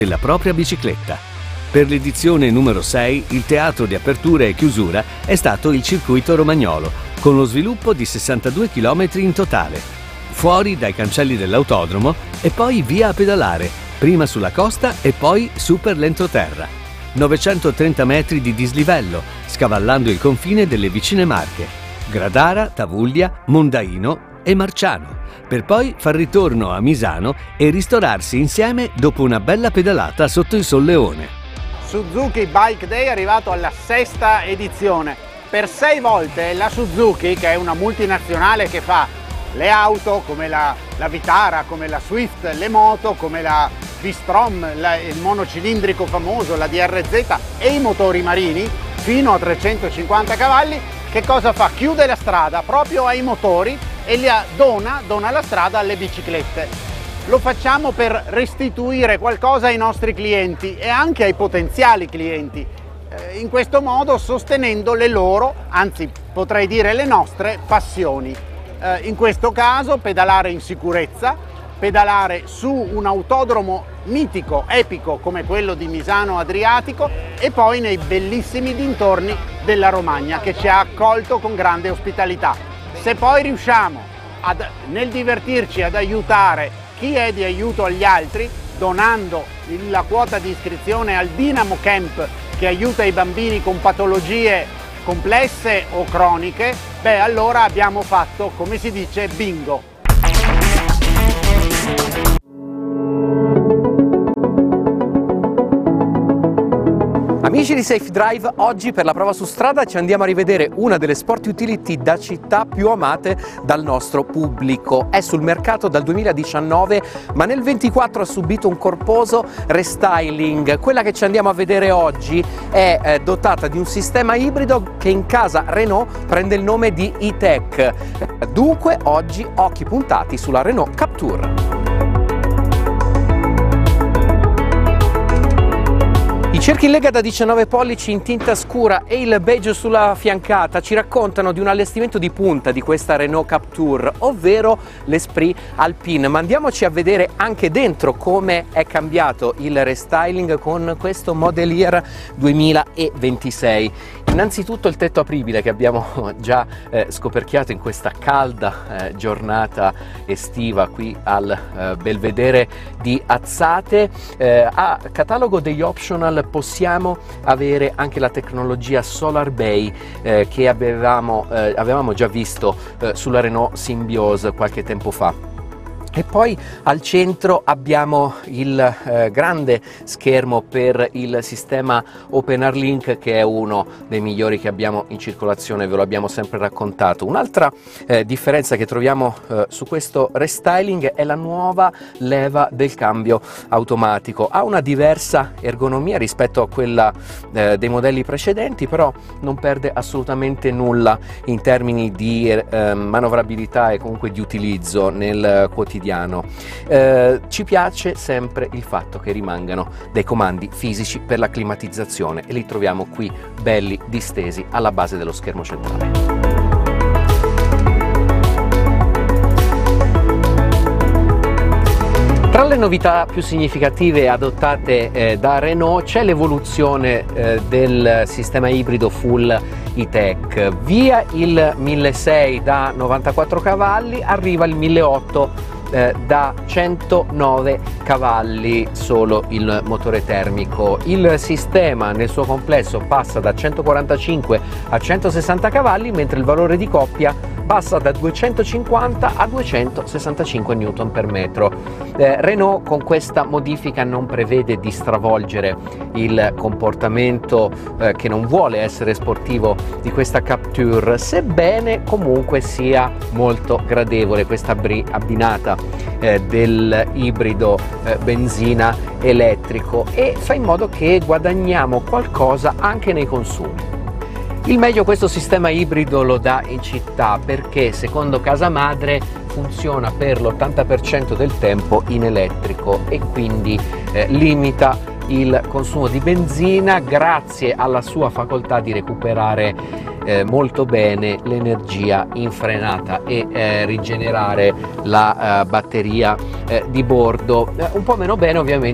della propria bicicletta. Per l'edizione numero 6 il teatro di apertura e chiusura è stato il circuito romagnolo, con lo sviluppo di 62 km in totale. Fuori dai cancelli dell'autodromo e poi via a pedalare, prima sulla costa e poi su per l'entroterra. 930 metri di dislivello, scavallando il confine delle vicine Marche, Gradara, Tavuglia, Mondaino e Marciano, per poi far ritorno a Misano e ristorarsi insieme dopo una bella pedalata sotto il Sol Leone. Suzuki Bike Day è arrivato alla 6ª edizione. Per 6 volte la Suzuki, che è una multinazionale che fa le auto come la Vitara, come la Swift, le moto come la V-Strom, il monocilindrico famoso, la DRZ e i motori marini fino a 350 cavalli, che cosa fa? Chiude la strada proprio ai motori e dona la strada alle biciclette. Lo facciamo per restituire qualcosa ai nostri clienti e anche ai potenziali clienti, in questo modo sostenendo le loro, anzi potrei dire le nostre, passioni. In questo caso pedalare in sicurezza, pedalare su un autodromo mitico, epico come quello di Misano Adriatico e poi nei bellissimi dintorni della Romagna, che ci ha accolto con grande ospitalità. Se poi riusciamo nel divertirci ad aiutare chi è di aiuto agli altri, donando la quota di iscrizione al Dynamo Camp che aiuta i bambini con patologie complesse o croniche, beh allora abbiamo fatto, come si dice, bingo. Amici di Safe Drive, oggi per la prova su strada ci andiamo a rivedere una delle sport utility da città più amate dal nostro pubblico. È sul mercato dal 2019, ma nel 2024 ha subito un corposo restyling. Quella che ci andiamo a vedere oggi è dotata di un sistema ibrido che in casa Renault prende il nome di E-Tech. Dunque oggi occhi puntati sulla Renault Captur. I cerchi in lega da 19 pollici in tinta scura e il beige sulla fiancata ci raccontano di un allestimento di punta di questa Renault Captur, ovvero l'Esprit Alpine. Ma andiamoci a vedere anche dentro come è cambiato il restyling con questo Model Year 2026. Innanzitutto il tetto apribile che abbiamo già scoperchiato in questa calda giornata estiva qui al Belvedere di Azzate. A catalogo degli optional possiamo avere anche la tecnologia Solar Bay che avevamo già visto sulla Renault Symbioz qualche tempo fa. E poi al centro abbiamo il grande schermo per il sistema OpenRLink, che è uno dei migliori che abbiamo in circolazione, ve lo abbiamo sempre raccontato. Un'altra differenza che troviamo su questo restyling è la nuova leva del cambio automatico. Ha una diversa ergonomia rispetto a quella dei modelli precedenti, però non perde assolutamente nulla in termini di manovrabilità e comunque di utilizzo nel quotidiano. Ci piace sempre il fatto che rimangano dei comandi fisici per la climatizzazione e li troviamo qui belli distesi alla base dello schermo centrale. Tra le novità più significative adottate da Renault c'è l'evoluzione del sistema ibrido full E-Tech. Via il 1600 da 94 cavalli arriva il 1800 da 109 cavalli solo il motore termico. Il sistema nel suo complesso passa da 145 a 160 cavalli, mentre il valore di coppia passa da 250 a 265 Newton per metro. Renault con questa modifica non prevede di stravolgere il comportamento che non vuole essere sportivo di questa Captur, sebbene comunque sia molto gradevole questa abbinata del ibrido benzina elettrico, e fa in modo che guadagniamo qualcosa anche nei consumi. Il meglio questo sistema ibrido lo dà in città, perché secondo casa madre funziona per l'80% del tempo in elettrico e quindi limita il consumo di benzina grazie alla sua facoltà di recuperare molto bene l'energia in frenata e rigenerare la batteria di bordo. Un po' meno bene ovviamente